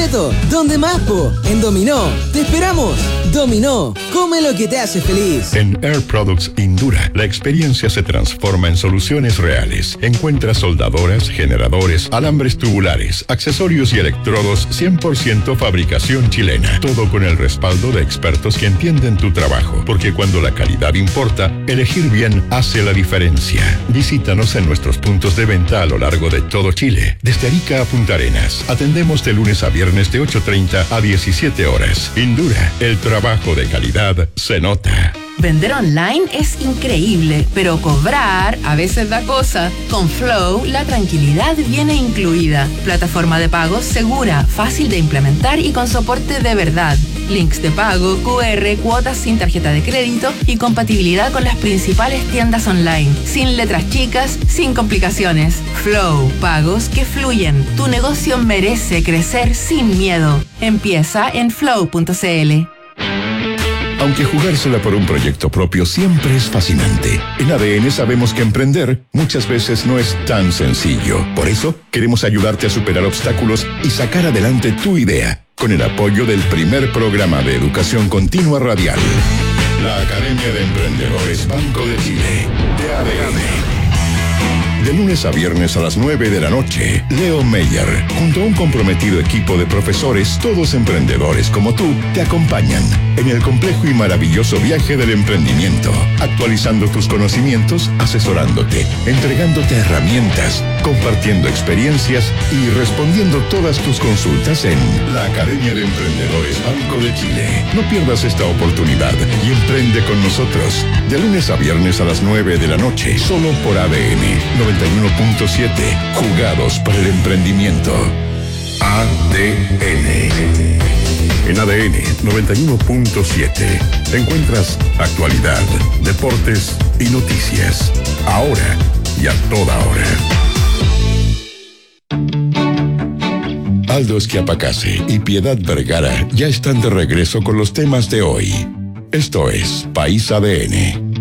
¿Dónde más, po? En Dominó. ¡Te esperamos! Dominó. Come lo que te hace feliz. En Air Products Indura, la experiencia se transforma en soluciones reales. Encuentra soldadoras, generadores, alambres tubulares, accesorios y electrodos 100% fabricación chilena. Todo con el respaldo de expertos que entienden tu trabajo. Porque cuando la calidad importa, elegir bien hace la diferencia. Visítanos en nuestros puntos de venta a lo largo de todo Chile. Desde Arica a Punta Arenas. Atendemos de lunes a viernes de 8:30 a 17 horas. Indura, el trabajo de calidad se nota. Vender online es increíble, pero cobrar a veces da cosa. Con Flow, la tranquilidad viene incluida. Plataforma de pagos segura, fácil de implementar y con soporte de verdad. Links de pago, QR, cuotas sin tarjeta de crédito y compatibilidad con las principales tiendas online. Sin letras chicas, sin complicaciones. Flow, pagos que fluyen. Tu negocio merece crecer sin miedo. Empieza en flow.cl. Aunque jugársela por un proyecto propio siempre es fascinante, en ADN sabemos que emprender muchas veces no es tan sencillo. Por eso, queremos ayudarte a superar obstáculos y sacar adelante tu idea, con el apoyo del primer programa de educación continua radial. La Academia de Emprendedores Banco de Chile, de ADN. De lunes a viernes a las 9 de la noche, Leo Meyer, junto a un comprometido equipo de profesores, todos emprendedores como tú, te acompañan en el complejo y maravilloso viaje del emprendimiento, actualizando tus conocimientos, asesorándote, entregándote herramientas, compartiendo experiencias y respondiendo todas tus consultas en la Academia de Emprendedores Banco de Chile. No pierdas esta oportunidad y emprende con nosotros. De lunes a viernes a las 9 de la noche, solo por ADN 91.7, jugados para el emprendimiento. ADN. En ADN 91.7 encuentras actualidad, deportes y noticias. Ahora y a toda hora. Aldo Schiapacase y Piedad Vergara ya están de regreso con los temas de hoy. Esto es País ADN.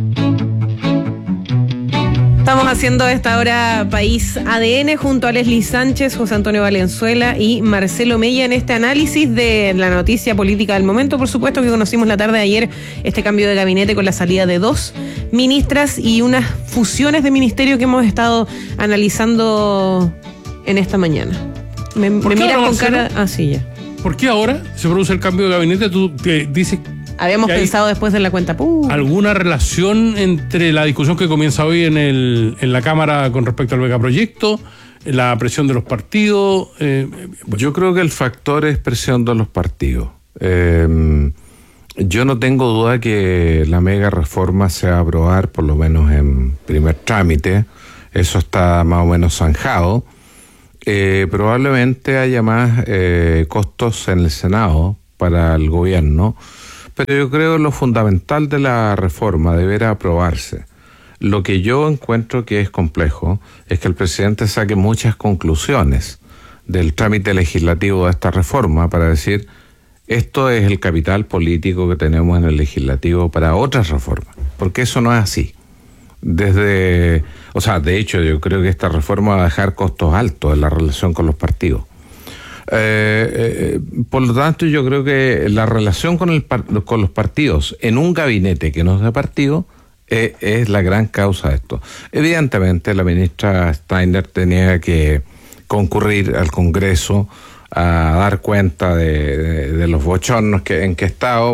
Estamos haciendo esta hora País ADN junto a Leslie Sánchez, José Antonio Valenzuela y Marcelo Mella en este análisis de la noticia política del momento. Por supuesto que conocimos la tarde de ayer este cambio de gabinete con la salida de 2 ministras y unas fusiones de ministerio que hemos estado analizando en esta mañana. Me miras con cara... Ah, sí, ya. ¿Por qué ahora se produce el cambio de gabinete? Tú dices... Habíamos pensado después de la cuenta pública. ¿Alguna relación entre la discusión que comienza hoy en la Cámara con respecto al megaproyecto, la presión de los partidos? Yo creo que el factor es presión de los partidos. Yo no tengo duda que la mega reforma se va a aprobar, por lo menos en primer trámite. Eso está más o menos zanjado. Probablemente haya más costos en el Senado para el gobierno. Pero yo creo que lo fundamental de la reforma deberá aprobarse. Lo que yo encuentro que es complejo es que el presidente saque muchas conclusiones del trámite legislativo de esta reforma para decir, esto es el capital político que tenemos en el legislativo para otras reformas, porque eso no es así. De hecho, yo creo que esta reforma va a dejar costos altos en la relación con los partidos. Por lo tanto, yo creo que la relación con los partidos en un gabinete que no es de partido es la gran causa de esto. Evidentemente, la ministra Steiner tenía que concurrir al Congreso a dar cuenta de los bochornos en que estaba,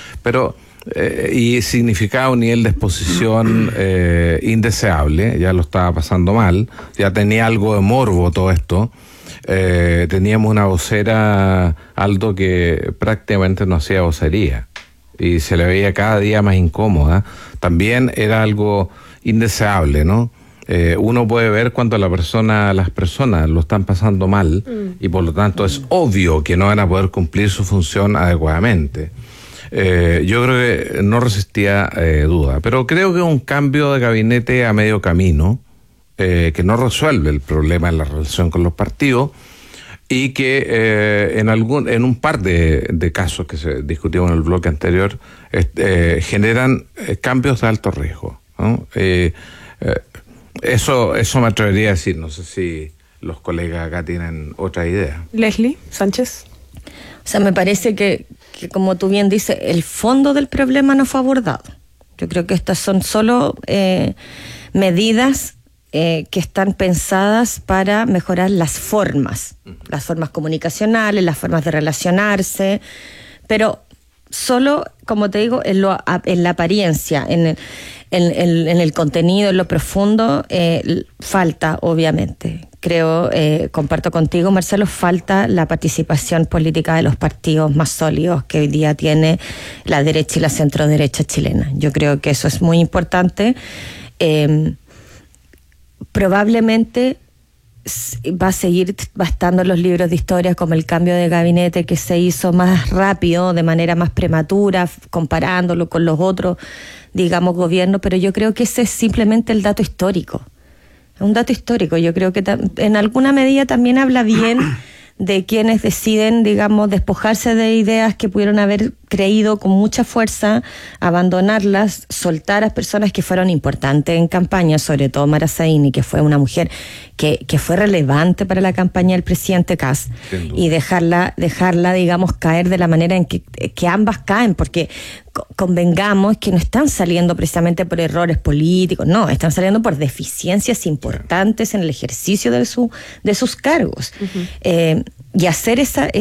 y significaba un nivel de exposición indeseable. Ya lo estaba pasando mal, ya tenía algo de morbo todo esto. Teníamos una vocera, Aldo, que prácticamente no hacía vocería y se le veía cada día más incómoda. También era algo indeseable, ¿no? Uno puede ver cuando las personas lo están pasando mal y por lo tanto es obvio que no van a poder cumplir su función adecuadamente. Yo creo que no resistía duda, pero creo que un cambio de gabinete a medio camino, que no resuelve el problema en la relación con los partidos y que en un par de casos que se discutieron en el bloque anterior generan cambios de alto riesgo, ¿no? Eso me atrevería a decir. No sé si los colegas acá tienen otra idea. Leslie Sánchez. O sea, me parece que como tú bien dices, el fondo del problema no fue abordado. Yo creo que estas son solo medidas que están pensadas para mejorar las formas comunicacionales, las formas de relacionarse, pero solo, como te digo, en la apariencia, en el contenido, en lo profundo, falta, obviamente. Creo, comparto contigo, Marcelo, falta la participación política de los partidos más sólidos que hoy día tiene la derecha y la centroderecha chilena. Yo creo que eso es muy importante. Probablemente va a estando en los libros de historia como el cambio de gabinete que se hizo más rápido, de manera más prematura, comparándolo con los otros, digamos, gobiernos, pero yo creo que ese es simplemente el dato histórico. Es un dato histórico. Yo creo que en alguna medida también habla bien de quienes deciden, digamos, despojarse de ideas que pudieron haber creído con mucha fuerza, abandonarlas, soltar a personas que fueron importantes en campaña, sobre todo Mara Zaini, que fue una mujer que fue relevante para la campaña del presidente Kast, y dejarla, digamos, caer de la manera en que ambas caen, porque convengamos que no están saliendo precisamente por errores políticos, no, están saliendo por deficiencias importantes en el ejercicio de sus cargos. Uh-huh. Y hacer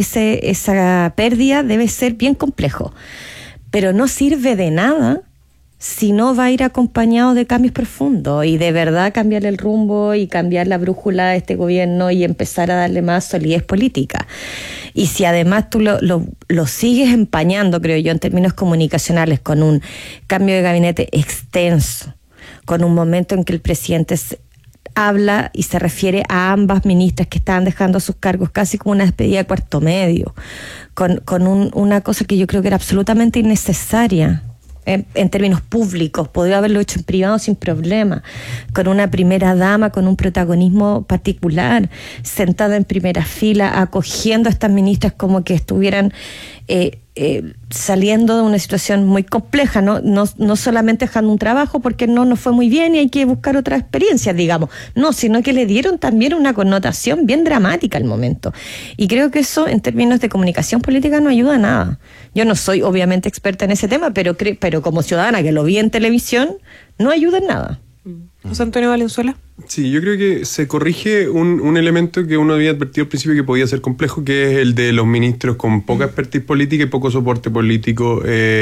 esa pérdida debe ser bien complejo, pero no sirve de nada si no va a ir acompañado de cambios profundos y de verdad cambiar el rumbo y cambiar la brújula de este gobierno y empezar a darle más solidez política. Y si además tú lo sigues empañando, creo yo, en términos comunicacionales, con un cambio de gabinete extenso, con un momento en que el presidente habla y se refiere a ambas ministras que estaban dejando sus cargos casi como una despedida de cuarto medio, con una cosa que yo creo que era absolutamente innecesaria en términos públicos, podría haberlo hecho en privado sin problema, con una primera dama con un protagonismo particular, sentada en primera fila, acogiendo a estas ministras como que estuvieran saliendo de una situación muy compleja, no solamente dejando un trabajo porque no nos fue muy bien y hay que buscar otras experiencias, digamos, no, sino que le dieron también una connotación bien dramática al momento. Y creo que eso, en términos de comunicación política, no ayuda a nada. Yo no soy obviamente experta en ese tema, pero como ciudadana que lo vi en televisión, no ayuda en nada. José Antonio Valenzuela. Sí, yo creo que se corrige un elemento que uno había advertido al principio que podía ser complejo, que es el de los ministros con poca expertise política y poco soporte político,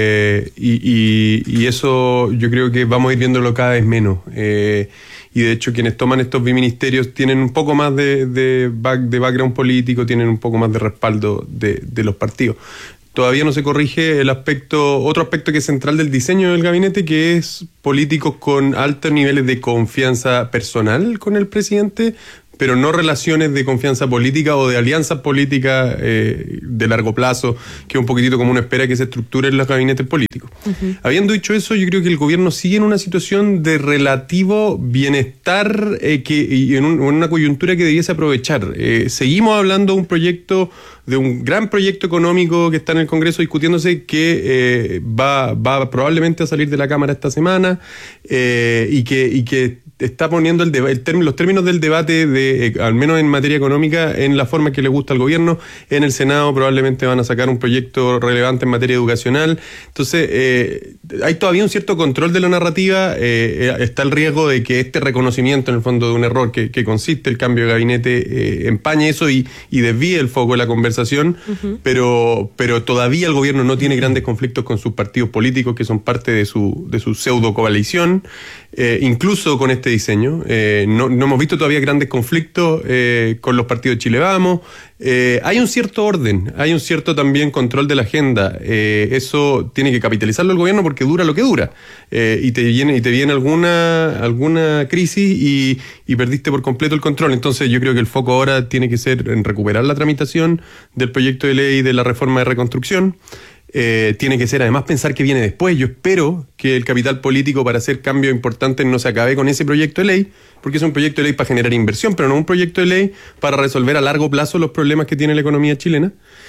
y eso yo creo que vamos a ir viéndolo cada vez menos. Y de hecho quienes toman estos biministerios tienen un poco más de background político, tienen un poco más de respaldo de los partidos. Todavía no se corrige otro aspecto que es central del diseño del gabinete, que es políticos con altos niveles de confianza personal con el presidente, pero no relaciones de confianza política o de alianzas políticas de largo plazo, que es un poquitito como uno espera que se estructuren los gabinetes políticos. Uh-huh. Habiendo dicho eso, yo creo que el gobierno sigue en una situación de relativo bienestar y en una coyuntura que debiese aprovechar. Seguimos hablando de un gran proyecto económico que está en el Congreso discutiéndose, que va probablemente a salir de la Cámara esta semana, y que está poniendo los términos del debate, al menos en materia económica, en la forma que le gusta al gobierno. En el Senado probablemente van a sacar un proyecto relevante en materia educacional. Entonces, hay todavía un cierto control de la narrativa. Está el riesgo de que este reconocimiento, en el fondo, de un error que consiste el cambio de gabinete, empañe eso y desvíe el foco de la conversación. Uh-huh. Pero todavía el gobierno no tiene grandes conflictos con sus partidos políticos, que son parte de su pseudo coalición. Incluso con este diseño no hemos visto todavía grandes conflictos con los partidos de Chile Vamos. Hay un cierto orden, hay un cierto también control de la agenda. Eso tiene que capitalizarlo el gobierno porque dura lo que dura, y te viene alguna crisis y perdiste por completo el control. Entonces yo creo que el foco ahora tiene que ser en recuperar la tramitación del proyecto de ley de la reforma de reconstrucción. Tiene que ser además pensar qué viene después. Yo espero que el capital político para hacer cambios importantes no se acabe con ese proyecto de ley, porque es un proyecto de ley para generar inversión, pero no un proyecto de ley para resolver a largo plazo los problemas que tiene la economía chilena.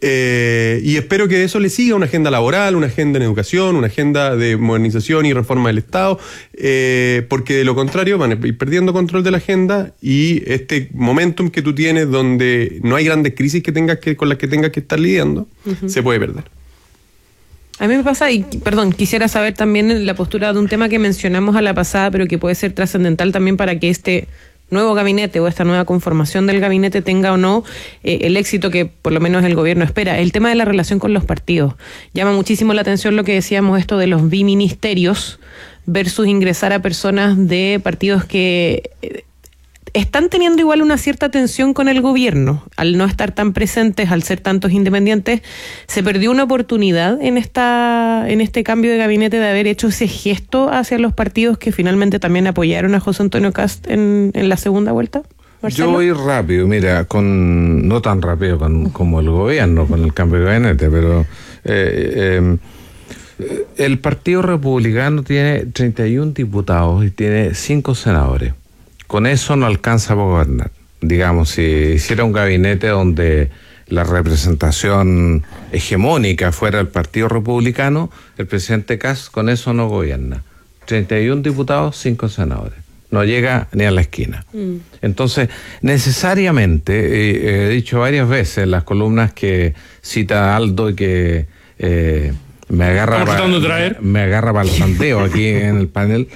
Y espero que eso le siga una agenda laboral, una agenda en educación, una agenda de modernización y reforma del Estado, porque de lo contrario van a ir perdiendo control de la agenda, y este momentum que tú tienes donde no hay grandes crisis con las que tengas que estar lidiando, se puede perder. A mí me pasa, y perdón, quisiera saber también la postura de un tema que mencionamos a la pasada, pero que puede ser trascendental también para que este nuevo gabinete o esta nueva conformación del gabinete tenga o no el éxito que por lo menos el gobierno espera. El tema de la relación con los partidos. Llama muchísimo la atención lo que decíamos, esto de los biministerios versus ingresar a personas de partidos que están teniendo igual una cierta tensión con el gobierno. Al no estar tan presentes, al ser tantos independientes, se perdió una oportunidad en este cambio de gabinete de haber hecho ese gesto hacia los partidos que finalmente también apoyaron a José Antonio Kast en la segunda vuelta. ¿Marcelo? Yo voy rápido, mira, no tan rápido como el gobierno, con el cambio de gabinete, pero el Partido Republicano tiene 31 diputados y tiene 5 senadores. Con eso no alcanza para gobernar. Digamos, si hiciera un gabinete donde la representación hegemónica fuera el Partido Republicano, el presidente Kast con eso no gobierna. 31 diputados, 5 senadores. No llega ni a la esquina. Entonces, necesariamente, he dicho varias veces en las columnas que cita Aldo y que me agarra para el sandeo aquí en el panel.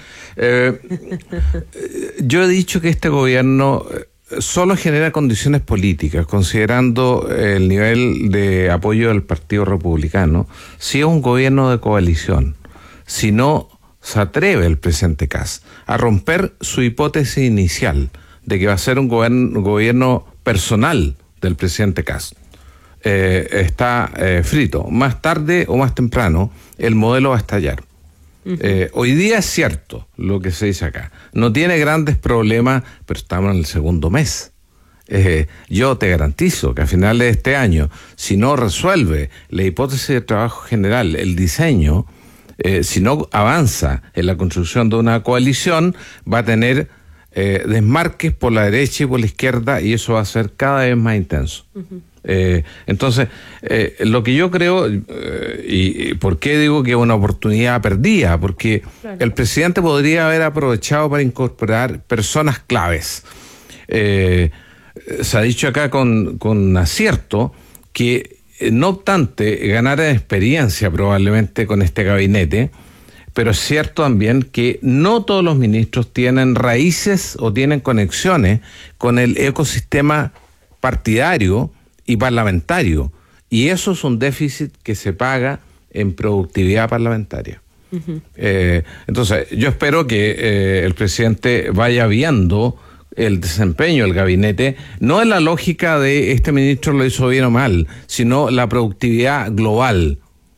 Yo he dicho que este gobierno solo genera condiciones políticas, considerando el nivel de apoyo del Partido Republicano, si es un gobierno de coalición, si no se atreve el presidente Kast a romper su hipótesis inicial de que va a ser un gobierno personal del presidente Kast. Está frito. Más tarde o más temprano el modelo va a estallar. Hoy día es cierto lo que se dice acá. No tiene grandes problemas, pero estamos en el segundo mes. Yo te garantizo que a finales de este año, si no resuelve la hipótesis de trabajo general, el diseño, si no avanza en la construcción de una coalición, va a tener desmarques por la derecha y por la izquierda, y eso va a ser cada vez más intenso. Entonces, lo que yo creo, y por qué digo que es una oportunidad perdida, porque el presidente podría haber aprovechado para incorporar personas claves. Se ha dicho acá con acierto que, no obstante, ganara experiencia probablemente con este gabinete, pero es cierto también que no todos los ministros tienen raíces o tienen conexiones con el ecosistema partidario y parlamentario, y eso es un déficit que se paga en productividad parlamentaria. Entonces, yo espero que el presidente vaya viendo el desempeño del gabinete, no en la lógica de este ministro lo hizo bien o mal, sino la productividad global.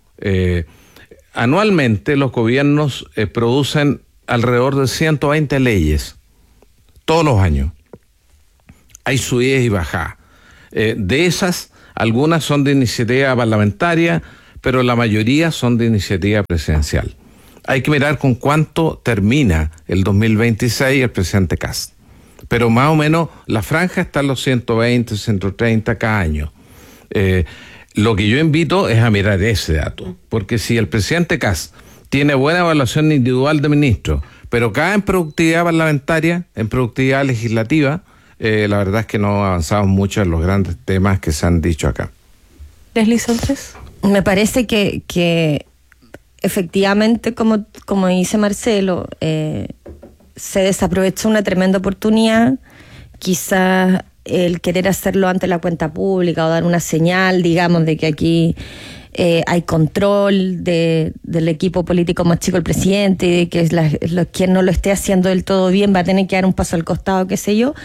Anualmente los gobiernos producen alrededor de 120 leyes, todos los años. Hay subidas y bajadas. De esas, algunas son de iniciativa parlamentaria, pero la mayoría son de iniciativa presidencial. Hay que mirar con cuánto termina el 2026 el presidente Kast. Pero más o menos la franja está en los 120, 130 cada año. Lo que yo invito es a mirar ese dato, porque si el presidente Kast tiene buena evaluación individual de ministros, pero cae en productividad parlamentaria, en productividad legislativa, la verdad es que no avanzamos mucho en los grandes temas que se han dicho acá. Leslie Sánchez. Me parece que efectivamente, como dice Marcelo, se desaprovechó una tremenda oportunidad. Quizás el querer hacerlo ante la cuenta pública o dar una señal, digamos, de que aquí hay control del equipo político más chico, el presidente, y de que quien no lo esté haciendo del todo bien va a tener que dar un paso al costado, qué sé yo.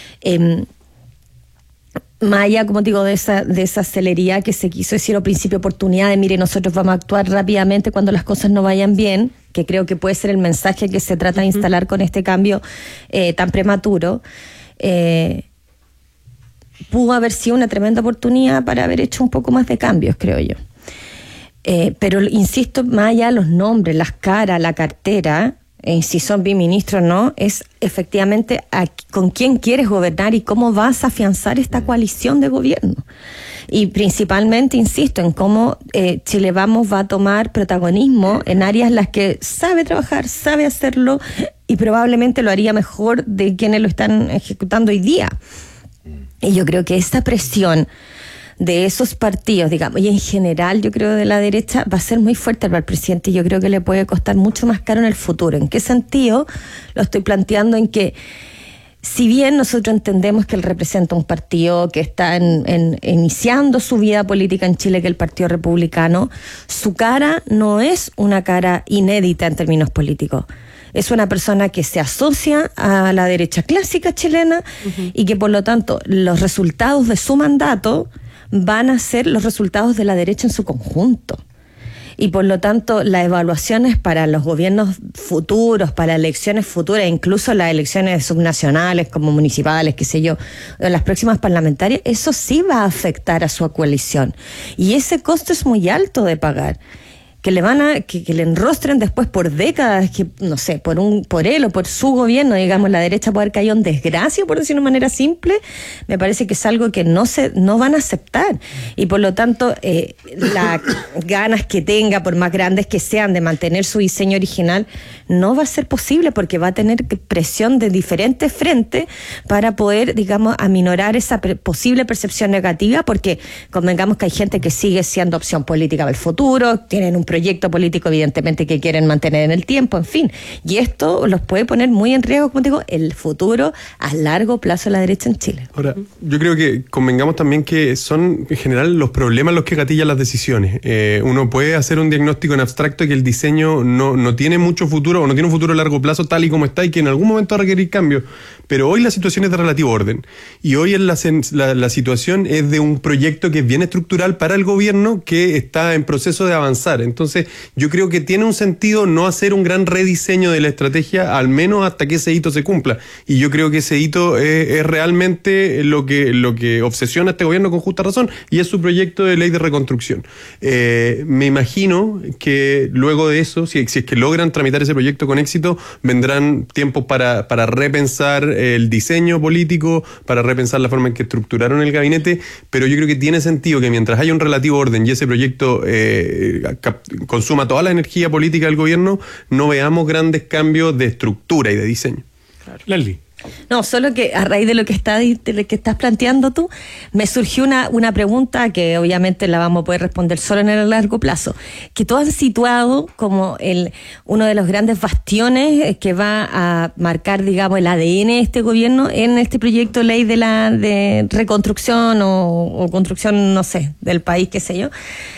Más allá, como digo, de esa celeridad que se quiso decir al principio, oportunidad de, mire, nosotros vamos a actuar rápidamente cuando las cosas no vayan bien, que creo que puede ser el mensaje que se trata de instalar con este cambio tan prematuro, pudo haber sido una tremenda oportunidad para haber hecho un poco más de cambios, creo yo. Pero insisto, más allá de los nombres, las caras, la cartera, si son biministros o no, es efectivamente con quién quieres gobernar y cómo vas a afianzar esta coalición de gobierno. Y principalmente, insisto, en cómo Chile Vamos va a tomar protagonismo en áreas en las que sabe trabajar, sabe hacerlo y probablemente lo haría mejor de quienes lo están ejecutando hoy día. Y yo creo que esa presión de esos partidos, digamos, y en general yo creo de la derecha, va a ser muy fuerte para el presidente y yo creo que le puede costar mucho más caro en el futuro. ¿En qué sentido? Lo estoy planteando en que si bien nosotros entendemos que él representa un partido que está iniciando su vida política en Chile, que es el Partido Republicano, su cara no es una cara inédita en términos políticos. Es una persona que se asocia a la derecha clásica chilena y que por lo tanto los resultados de su mandato van a ser los resultados de la derecha en su conjunto. Y por lo tanto, las evaluaciones para los gobiernos futuros, para elecciones futuras, incluso las elecciones subnacionales como municipales, qué sé yo, las próximas parlamentarias, eso sí va a afectar a su coalición. Y ese costo es muy alto de pagar. Que le van que le enrostren después por décadas, que no sé, por él o por su gobierno, digamos, la derecha puede haber caído en desgracia, por decirlo de una manera simple, me parece que es algo que no van a aceptar. Y por lo tanto, las ganas que tenga, por más grandes que sean, de mantener su diseño original, no va a ser posible porque va a tener presión de diferentes frentes para poder, digamos, aminorar esa posible percepción negativa, porque convengamos que hay gente que sigue siendo opción política para el futuro, tienen un proyecto político evidentemente que quieren mantener en el tiempo, en fin, y esto los puede poner muy en riesgo, como digo, el futuro a largo plazo de la derecha en Chile. Ahora, yo creo que convengamos también que son en general los problemas los que gatillan las decisiones. Uno puede hacer un diagnóstico en abstracto de que el diseño no tiene mucho futuro o no tiene un futuro a largo plazo tal y como está y que en algún momento va a requerir cambios, pero hoy la situación es de relativo orden y hoy la situación es de un proyecto que es bien estructural para el gobierno que está en proceso de avanzar. Entonces, yo creo que tiene un sentido no hacer un gran rediseño de la estrategia, al menos hasta que ese hito se cumpla. Y yo creo que ese hito es realmente lo que obsesiona a este gobierno con justa razón, y es su proyecto de ley de reconstrucción. Me imagino que luego de eso, si es que logran tramitar ese proyecto con éxito, vendrán tiempos para repensar el diseño político, para repensar la forma en que estructuraron el gabinete, pero yo creo que tiene sentido que mientras haya un relativo orden y ese proyecto consuma toda la energía política del gobierno, no veamos grandes cambios de estructura y de diseño. Claro. Leslie. No, solo que a raíz de lo que estás planteando tú, me surgió una pregunta que obviamente la vamos a poder responder solo en el largo plazo, que tú has situado como uno de los grandes bastiones que va a marcar, digamos, el ADN de este gobierno en este proyecto de ley de reconstrucción o construcción, no sé, del país, qué sé yo.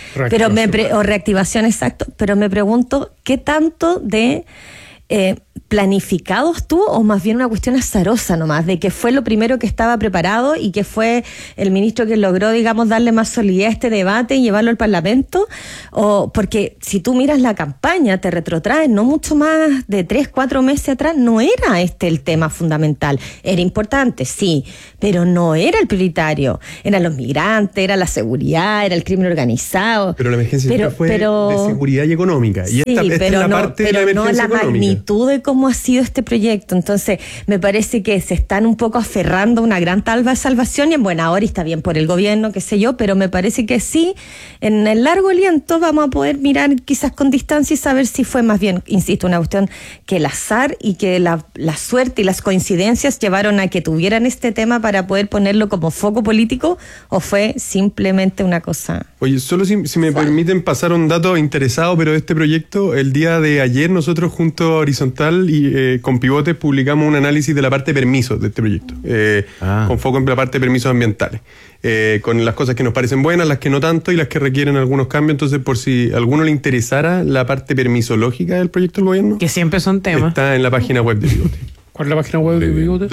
O reactivación, exacto. Pero me pregunto, ¿qué tanto de planificados tú o más bien una cuestión azarosa nomás, de que fue lo primero que estaba preparado y que fue el ministro que logró, digamos, darle más solidez a este debate y llevarlo al Parlamento? O porque si tú miras la campaña, te retrotraes no mucho más de 3-4 meses atrás, no era el tema fundamental. Era importante, sí, pero no era el prioritario. Eran los migrantes, era la seguridad, era el crimen organizado. Pero la emergencia siempre fue de seguridad y económica. Y esta es la parte de la emergencia económica. Magnitud de cómo ha sido este proyecto. Entonces, me parece que se están un poco aferrando a una gran tabla de salvación y en buena hora, y está bien por el gobierno, qué sé yo, pero me parece que sí, en el largo aliento vamos a poder mirar quizás con distancia y saber si fue más bien, insisto, una cuestión que el azar y que la suerte y las coincidencias llevaron a que tuvieran este tema para poder ponerlo como foco político, o fue simplemente una cosa. Oye, solo si me permiten pasar un dato interesado, pero de este proyecto, el día de ayer nosotros junto a Horizontal y con Pivotes publicamos un análisis de la parte de permisos de este proyecto, con foco en la parte de permisos ambientales, con las cosas que nos parecen buenas, las que no tanto y las que requieren algunos cambios. Entonces, por si a alguno le interesara la parte permisológica del proyecto del gobierno, que siempre son temas, está en la página web de Pivotes. ¿Cuál es la página web de Pivotes?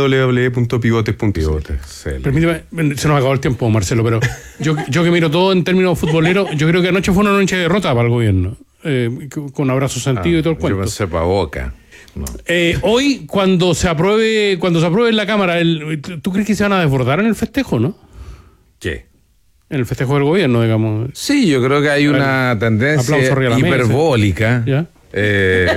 www.pivotes.cl. Permíteme, se nos acabó el tiempo, Marcelo, pero yo que miro todo en términos futboleros, yo creo que anoche fue una noche de derrota para el gobierno, con abrazo sentido y todo el cuento. Yo pensé pa' Boca. No. Hoy, cuando se apruebe en la Cámara, ¿tú crees que se van a desbordar en el festejo, no? ¿Qué? En el festejo del gobierno, digamos. Sí, yo creo que hay una tendencia hiperbólica. ¿Ya?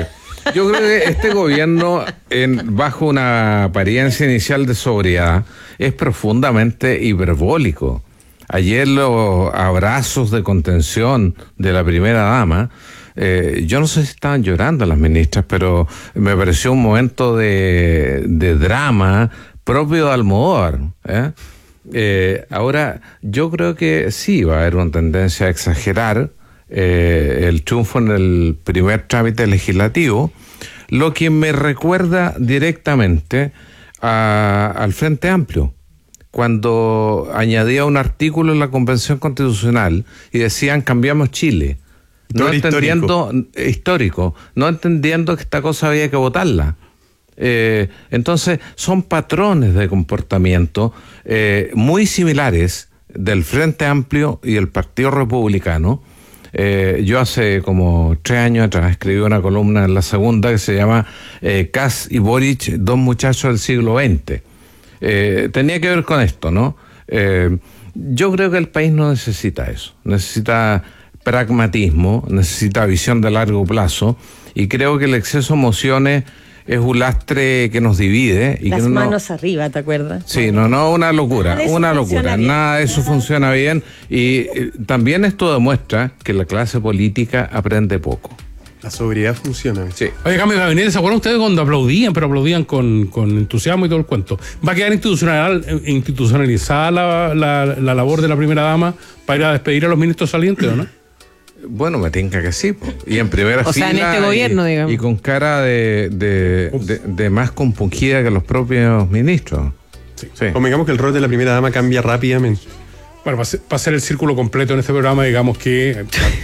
Yo creo que este gobierno, bajo una apariencia inicial de sobriedad, es profundamente hiperbólico. Ayer los abrazos de contención de la primera dama, yo no sé si estaban llorando las ministras, pero me pareció un momento de drama propio de Almodóvar. Ahora, yo creo que sí va a haber una tendencia a exagerar el triunfo en el primer trámite legislativo, lo que me recuerda directamente al Frente Amplio, cuando añadía un artículo en la Convención Constitucional y decían cambiamos Chile, no entendiendo histórico, no entendiendo que esta cosa había que votarla. Entonces son patrones de comportamiento muy similares del Frente Amplio y el Partido Republicano. Yo hace como 3 años atrás escribí una columna en La Segunda que se llama Kass y Boric, dos muchachos del siglo XX. Tenía que ver con esto, ¿no? Yo creo que el país no necesita eso, necesita pragmatismo, necesita visión de largo plazo, y creo que el exceso de emociones es un lastre que nos divide. Y las que manos arriba, ¿te acuerdas? Sí, una locura, nada de eso funciona bien, y también esto demuestra que la clase política aprende poco. La sobriedad funciona. Sí. Oye, cambio de gabinete, ¿se acuerdan ustedes cuando aplaudían, pero aplaudían con entusiasmo y todo el cuento? ¿Va a quedar institucionalizada la labor de la primera dama para ir a despedir a los ministros salientes o no? Bueno, me tinca que sí, y en primera fila. O sea, en este gobierno, digamos. Y con cara de más compungida que los propios ministros. Sí. Convengamos que el rol de la primera dama cambia rápidamente. Bueno, para hacer el círculo completo en este programa, digamos que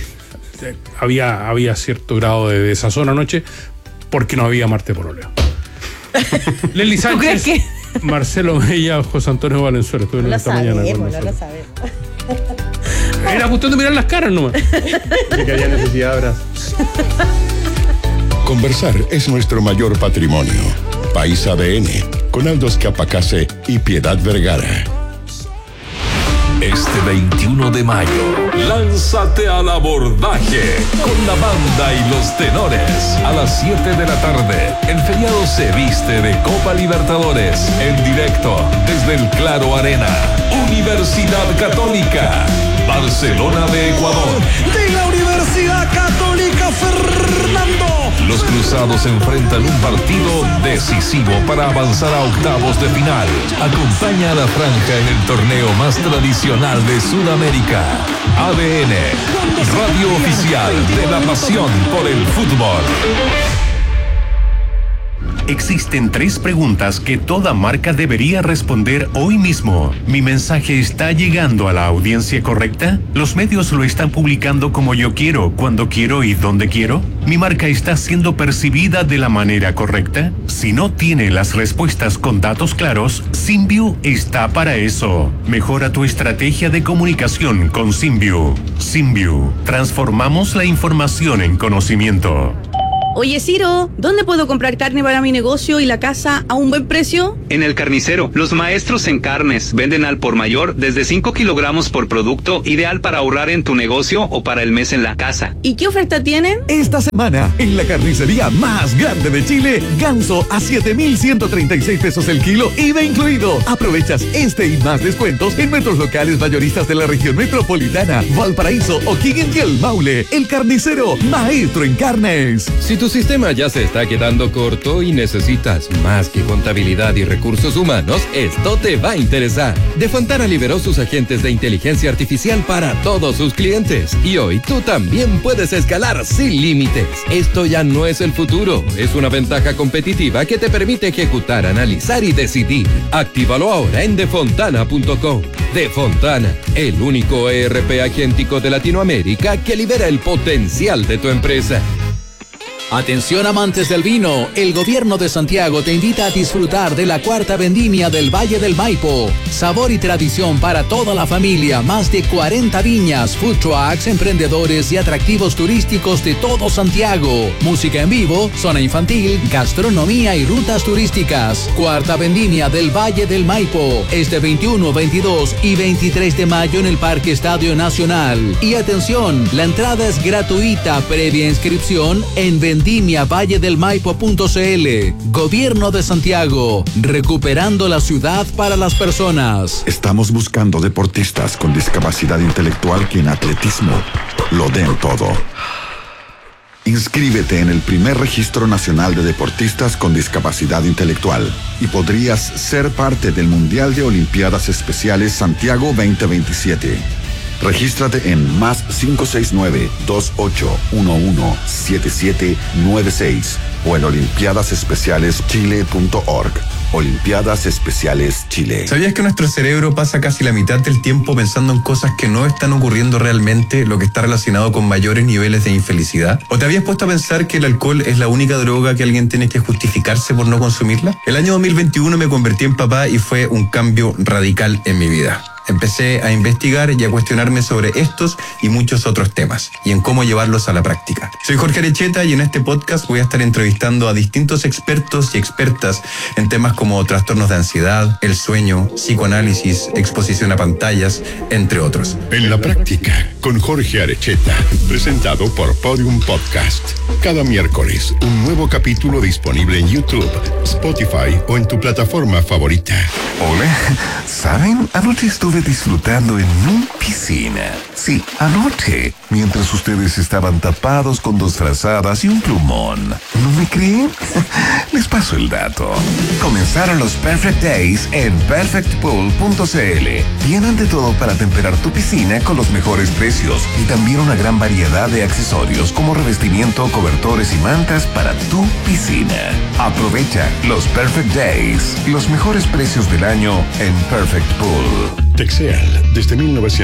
había cierto grado de desazón anoche porque no había Marte Pololeo. Leslie Sánchez, ¿tú crees que? Marcelo Mella, José Antonio Valenzuela estuvieron esta mañana. No lo sabemos. Era cuestión de mirar las caras nomás. De que haya necesidad de abrazos. Conversar es nuestro mayor patrimonio. País ADN, con Aldo Escapacase y Piedad Vergara. Este 21 de mayo, lánzate al abordaje con la banda y los tenores. A las 7 de la tarde, el feriado se viste de Copa Libertadores. En directo, desde el Claro Arena. Universidad Católica, Barcelona de Ecuador. De la Universidad Católica, Fernando. Los cruzados enfrentan un partido decisivo para avanzar a octavos de final. Acompaña a la franja en el torneo más tradicional de Sudamérica. ADN, radio oficial de la pasión por el fútbol. Existen 3 preguntas que toda marca debería responder hoy mismo. ¿Mi mensaje está llegando a la audiencia correcta? ¿Los medios lo están publicando como yo quiero, cuando quiero y donde quiero? ¿Mi marca está siendo percibida de la manera correcta? Si no tiene las respuestas con datos claros, Simview está para eso. Mejora tu estrategia de comunicación con Simview. Simview, transformamos la información en conocimiento. Oye, Ciro, ¿dónde puedo comprar carne para mi negocio y la casa a un buen precio? En El Carnicero, los maestros en carnes venden al por mayor desde 5 kilogramos por producto, ideal para ahorrar en tu negocio o para el mes en la casa. ¿Y qué oferta tienen? Esta semana, en la carnicería más grande de Chile, ganso a 7,136 pesos el kilo, IVA incluido. Aprovechas este y más descuentos en nuestros locales mayoristas de la región metropolitana, Valparaíso, O'Higgins y El Maule. El Carnicero, maestro en carnes. Si tu sistema ya se está quedando corto y necesitas más que contabilidad y recursos humanos, esto te va a interesar. De Fontana liberó sus agentes de inteligencia artificial para todos sus clientes. Y hoy tú también puedes escalar sin límites. Esto ya no es el futuro, es una ventaja competitiva que te permite ejecutar, analizar y decidir. Actívalo ahora en defontana.com. De Fontana, el único ERP agéntico de Latinoamérica que libera el potencial de tu empresa. Atención amantes del vino, el gobierno de Santiago te invita a disfrutar de la 4ª vendimia del Valle del Maipo. Sabor y tradición para toda la familia, más de 40 viñas, food trucks, emprendedores y atractivos turísticos de todo Santiago. Música en vivo, zona infantil, gastronomía y rutas turísticas. 4ª vendimia del Valle del Maipo, este 21, 22 y 23 de mayo en el Parque Estadio Nacional. Y atención, la entrada es gratuita previa inscripción en vendimiavalledelmaipo.cl. Gobierno de Santiago, recuperando la ciudad para las personas. Estamos buscando deportistas con discapacidad intelectual que en atletismo lo den todo. Inscríbete en el primer registro nacional de deportistas con discapacidad intelectual y podrías ser parte del Mundial de Olimpiadas Especiales Santiago 2027. Regístrate en más 569-2811-7796 o en olimpiadasespecialeschile.org. Olimpiadas Especiales Chile. ¿Sabías que nuestro cerebro pasa casi la mitad del tiempo pensando en cosas que no están ocurriendo realmente, lo que está relacionado con mayores niveles de infelicidad? ¿O te habías puesto a pensar que el alcohol es la única droga que alguien tiene que justificarse por no consumirla? El año 2021 me convertí en papá y fue un cambio radical en mi vida. Empecé a investigar y a cuestionarme sobre estos y muchos otros temas y en cómo llevarlos a la práctica. Soy Jorge Arecheta y en este podcast voy a estar entrevistando a distintos expertos y expertas en temas como trastornos de ansiedad, el sueño, psicoanálisis, exposición a pantallas, entre otros. En la práctica, con Jorge Arecheta, presentado por Podium Podcast. Cada miércoles, un nuevo capítulo disponible en YouTube, Spotify o en tu plataforma favorita. Hola, ¿saben? Anoche estuve disfrutando en mi piscina. Sí, anoche, mientras ustedes estaban tapados con 2 frazadas y un plumón. ¿No me creen? Les paso el dato. Comenzaron los Perfect Days en perfectpool.cl. Tienen de todo para temperar tu piscina con los mejores precios y también una gran variedad de accesorios como revestimiento, cobertores y mantas para tu piscina. Aprovecha los Perfect Days, los mejores precios del año en Perfect Pool. Texeal, desde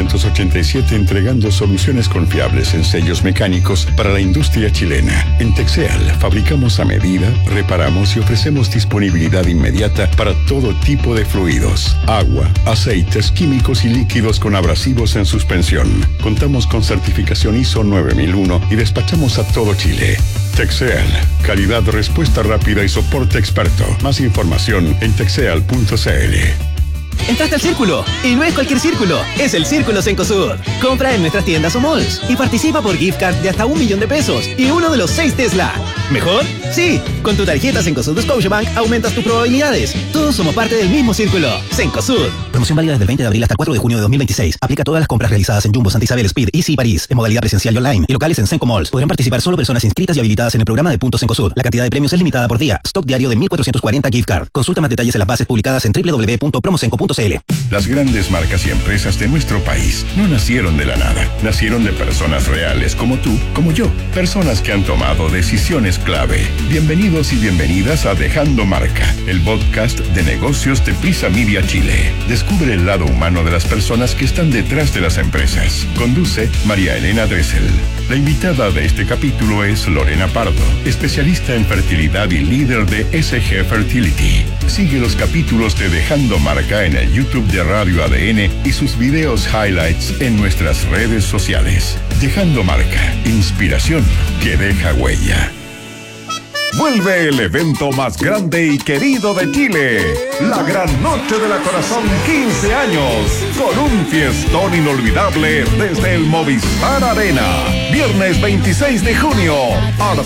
1987 entregando soluciones confiables en sellos mecánicos para la industria chilena. En Texeal fabricamos a medida, reparamos y ofrecemos disponibilidad inmediata para todo tipo de fluidos, agua, aceites, químicos y líquidos con abrasivos en suspensión. Contamos con certificación ISO 9001 y despachamos a todo Chile. Texeal, calidad, respuesta rápida y soporte experto. Más información en texeal.cl. Entraste al Círculo, y no es cualquier círculo, es el Círculo Cencosud. Compra en nuestras tiendas o malls y participa por gift card de hasta $1.000.000 y uno de los 6 Tesla. ¿Mejor? Sí, con tu tarjeta Cencosud de Scotiabank aumentas tus probabilidades. Todos somos parte del mismo círculo. Cencosud. Promoción válida desde el 20 de abril hasta el 4 de junio de 2026. Aplica a todas las compras realizadas en Jumbo, Santa Isabel, Speed, Easy y París, en modalidad presencial y online, y locales en Cenco Malls. Podrán participar solo personas inscritas y habilitadas en el programa de Puntos Cencosud. La cantidad de premios es limitada por día. Stock diario de 1.440 gift card. Consulta más detalles en las bases publicadas en www.promocenco.cl. Las grandes marcas y empresas de nuestro país no nacieron de la nada. Nacieron de personas reales como tú, como yo. Personas que han tomado decisiones clave. Bienvenidos y bienvenidas a Dejando Marca, el podcast de negocios de Prisa Media Chile. Descubre el lado humano de las personas que están detrás de las empresas. Conduce María Elena Dressel. La invitada de este capítulo es Lorena Pardo, especialista en fertilidad y líder de SG Fertility. Sigue los capítulos de Dejando Marca en el YouTube de Radio ADN y sus videos highlights en nuestras redes sociales. Dejando Marca, inspiración que deja huella. Vuelve el evento más grande y querido de Chile, la Gran Noche de la Corazón 15 años, con un fiestón inolvidable desde el Movistar Arena. Viernes 26 de junio a las